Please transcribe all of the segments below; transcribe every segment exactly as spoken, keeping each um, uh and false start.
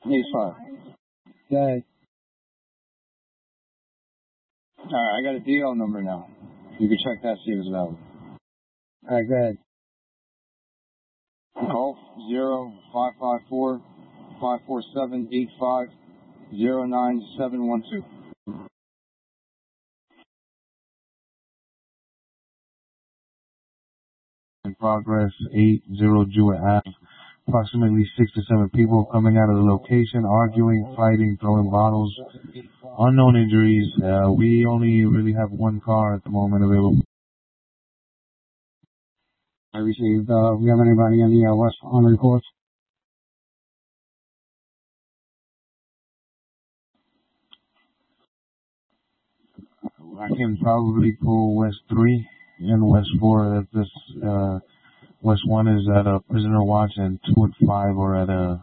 Eight five. Okay. Alright, I got a D L number now. You can check that, see if it's valid. Alright, go ahead. Golf zero five five four five four seven eight five zero nine seven one two. In progress, eight zero Jewett Ave. Approximately six to seven people coming out of the location, arguing, fighting, throwing bottles. Unknown injuries. Uh, we only really have one car at the moment available. I received, uh, we have anybody in the uh, West on report? I can probably pull West three and West four. That this, uh, West one is at a prisoner watch and two and five are at a,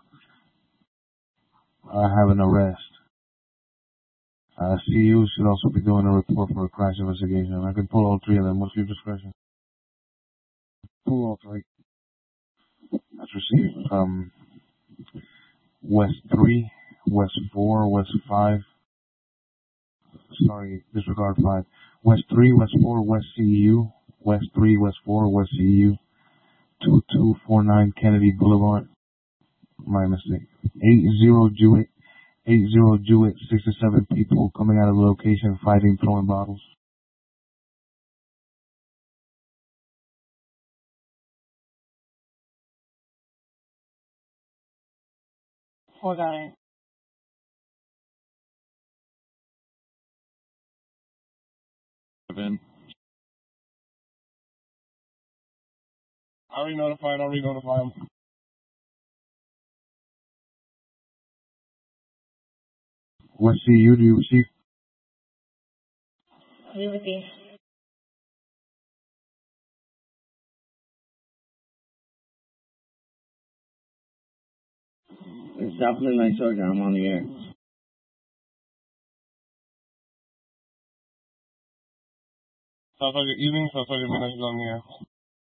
uh, have an arrest. Uh, C U should also be doing a report for a crash investigation. I can pull all three of them. What's your discretion? Pull all three. That's received. Um, West three, West four, West five. Sorry, disregard five. West three, West four, West C U. West three, West four, West C U. two two four nine Kennedy Boulevard. My mistake. eight zero Jewett. eight zero Jewett. Six to seven people coming out of the location, fighting, throwing bottles. Four got it. In. I'll re-notify, I'll re-notify them. What C U do you receive? We receive. It's Southland Night Soldier, I'm on the air. South Soldier evening, South Soldier midnight is on the air.